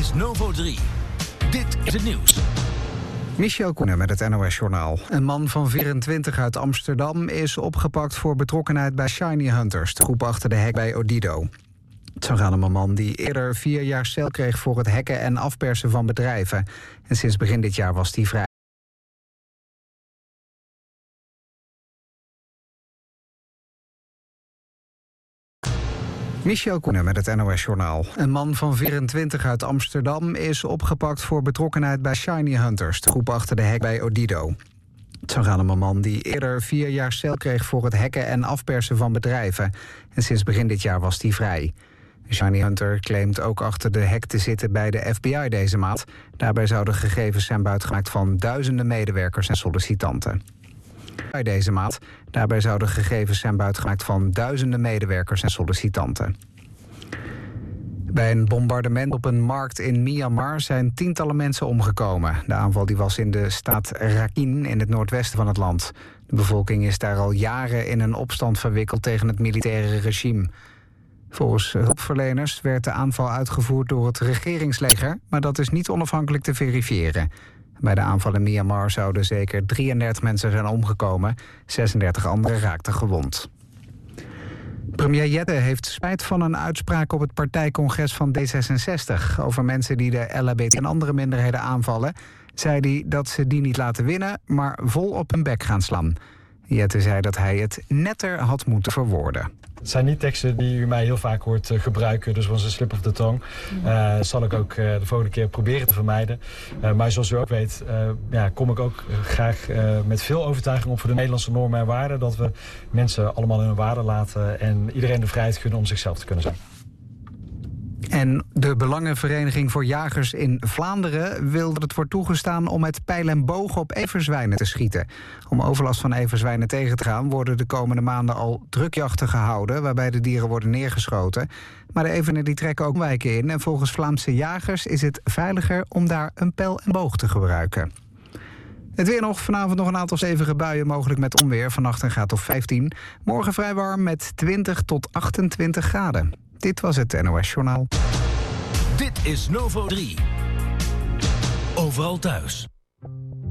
is Novo 3. Dit is het nieuws. Michel Koenen met het NOS-journaal. Een man van 24 uit Amsterdam is opgepakt voor betrokkenheid bij Shiny Hunters, de groep achter de hack bij Odido. Het zou gaan om een man die eerder 4 jaar cel kreeg voor het hacken en afpersen van bedrijven. En sinds begin dit jaar was hij vrij. Michel Koenen met het NOS-journaal. Een man van 24 uit Amsterdam is opgepakt voor betrokkenheid bij Shiny Hunters, de groep achter de hack bij Odido. Het zou gaan om een man die eerder 4 jaar cel kreeg voor het hacken en afpersen van bedrijven. En sinds begin dit jaar was hij vrij. Shiny Hunter claimt ook achter de hack te zitten bij de FBI deze maand. Daarbij zouden gegevens zijn buitgemaakt van duizenden medewerkers en sollicitanten. Daarbij zouden gegevens zijn buitgemaakt van duizenden medewerkers en sollicitanten. Bij een bombardement op een markt in Myanmar zijn tientallen mensen omgekomen. De aanval die was in de staat Rakhine in het noordwesten van het land. De bevolking is daar al jaren in een opstand verwikkeld tegen het militaire regime. Volgens hulpverleners werd de aanval uitgevoerd door het regeringsleger, maar dat is niet onafhankelijk te verifiëren. Bij de aanval in Myanmar zouden zeker 33 mensen zijn omgekomen, 36 anderen raakten gewond. Premier Jette heeft spijt van een uitspraak op het partijcongres van D66... over mensen die de LHBT en andere minderheden aanvallen. Zei hij dat ze die niet laten winnen, maar vol op hun bek gaan slaan. Jette zei dat hij het netter had moeten verwoorden. Het zijn niet teksten die u mij heel vaak hoort gebruiken, dus was een slip of the tongue. Zal ik ook de volgende keer proberen te vermijden. Maar zoals u ook weet, kom ik ook graag met veel overtuiging op voor de Nederlandse normen en waarden. Dat we mensen allemaal in hun waarde laten en iedereen de vrijheid gunnen om zichzelf te kunnen zijn. En de Belangenvereniging voor Jagers in Vlaanderen wil dat het wordt toegestaan om met pijl en boog op everzwijnen te schieten. Om overlast van everzwijnen tegen te gaan worden de komende maanden al drukjachten gehouden, waarbij de dieren worden neergeschoten. Maar de evenen die trekken ook wijken in en volgens Vlaamse jagers is het veiliger om daar een pijl en boog te gebruiken. Het weer nog, vanavond nog een aantal stevige buien, mogelijk met onweer. Vannacht een graad of 15. Morgen vrij warm met 20 tot 28 graden. Dit was het NOS-journaal. Dit is Novo 3. Overal thuis.